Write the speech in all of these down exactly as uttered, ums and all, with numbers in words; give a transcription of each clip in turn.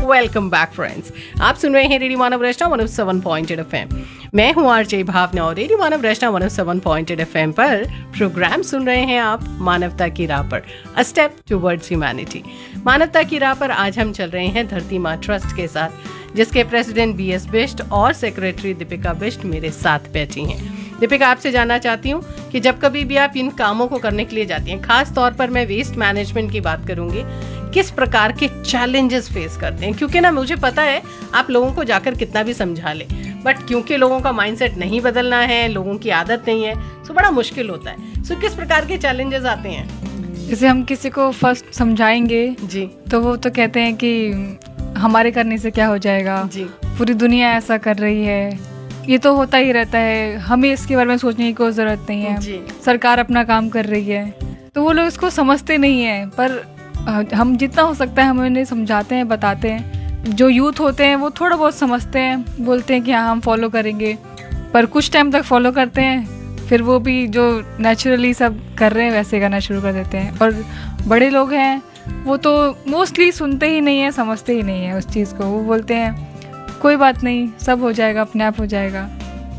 Welcome back friends. आप सुन रहे हैं रेडियो मानव रचना one O seven point eight FM. मैं हूं आरजे भावना और रेडियो मानव रचना one O seven point eight FM पर प्रोग्राम सुन रहे हैं आप मानवता की राह पर, अ स्टेप टुवर्ड्स ह्यूमैनिटी। मानवता की राह पर आज हम चल रहे हैं धरती माँ ट्रस्ट के साथ, जिसके प्रेसिडेंट बी एस बिष्ट और सेक्रेटरी दीपिका बिष्ट मेरे साथ बैठी हैं। दीपिका, आपसे जानना चाहती हूँ कि जब कभी भी आप इन कामों को करने के लिए जाती हैं, खास तौर पर मैं वेस्ट मैनेजमेंट की बात करूंगी, किस प्रकार के चैलेंजेस फेस करते हैं? क्योंकि ना मुझे पता है आप लोगों को जाकर कितना भी समझा ले, बट क्योंकि लोगों का माइंडसेट नहीं बदलना है, लोगों की आदत नहीं है, तो बड़ा मुश्किल होता है। सो किस प्रकार के चैलेंजेस आते हैं? जैसे हम किसी को फर्स्ट समझाएंगे जी, तो वो तो कहते हैं कि हमारे करने से क्या हो जाएगा, जी, पूरी दुनिया ऐसा कर रही है, ये तो होता ही रहता है, हमें इसके बारे में सोचने की कोई ज़रूरत नहीं है, जी, सरकार अपना काम कर रही है। तो वो लोग इसको समझते नहीं हैं, पर हम जितना हो सकता है हम उन्हें समझाते हैं, बताते हैं। जो यूथ होते हैं वो थोड़ा बहुत समझते हैं, बोलते हैं कि हाँ हम फॉलो करेंगे, पर कुछ टाइम तक फॉलो करते हैं, फिर वो भी जो नेचुरली सब कर रहे हैं वैसे करना शुरू कर देते हैं। और बड़े लोग हैं वो तो मोस्टली सुनते ही नहीं है, समझते ही नहीं है उस चीज़ को। वो बोलते हैं कोई बात नहीं, सब हो जाएगा, अपने आप हो जाएगा।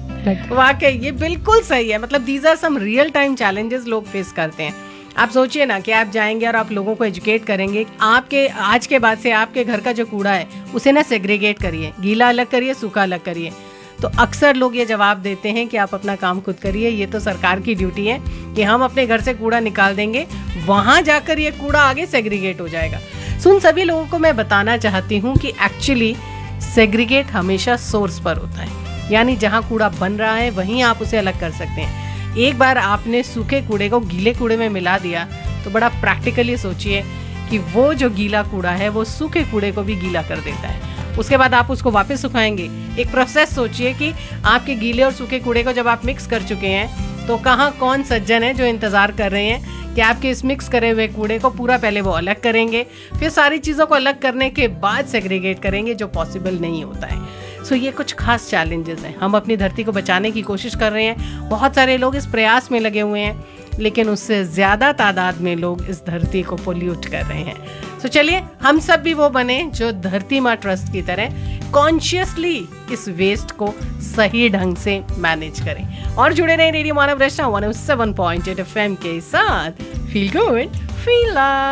वाकई ये बिल्कुल सही है। मतलब these are some real time challenges लोग फेस करते हैं। आप सोचिए ना कि आप जाएंगे और आप लोगों को एजुकेट करेंगे, आपके आज के बाद से आपके घर का जो कूड़ा है उसे ना सेग्रीगेट करिए, गीला अलग करिए, सूखा अलग करिए। तो अक्सर लोग ये जवाब देते हैं कि आप अपना काम खुद करिए, ये तो सरकार की ड्यूटी है कि हम अपने घर से कूड़ा निकाल देंगे, वहाँ जाकर ये कूड़ा आगे सेग्रीगेट हो जाएगा। सुन सभी लोगों को मैं बताना चाहती हूँ कि एक्चुअली सेग्रीगेट हमेशा सोर्स पर होता है, यानी जहाँ कूड़ा बन रहा है वहीं आप उसे अलग कर सकते हैं। एक बार आपने सूखे कूड़े को गीले कूड़े में मिला दिया तो बड़ा प्रैक्टिकली सोचिए कि वो जो गीला कूड़ा है वो सूखे कूड़े को भी गीला कर देता है। उसके बाद आप उसको वापस सुखाएंगे। एक प्रोसेस सोचिए कि आपके गीले और सूखे कूड़े को जब आप मिक्स कर चुके हैं तो कहाँ कौन सज्जन है जो इंतज़ार कर रहे हैं कि आपके इस मिक्स करे हुए कूड़े को पूरा पहले वो अलग करेंगे, फिर सारी चीज़ों को अलग करने के बाद सेग्रीगेट करेंगे, जो पॉसिबल नहीं होता है। सो so, ये कुछ खास चैलेंजेस हैं। हम अपनी धरती को बचाने की कोशिश कर रहे हैं, बहुत सारे लोग इस प्रयास में लगे हुए हैं, लेकिन उससे ज़्यादा तादाद में लोग इस धरती को पोल्यूट कर रहे हैं। सो so, चलिए हम सब भी वो बने जो धरती माँ ट्रस्ट की तरह कॉन्शियसली इस वेस्ट को सही ढंग से मैनेज करें। और जुड़े रहें रेडियो मानव रचना one O seven point eight FM के साथ। Feel good, feel love.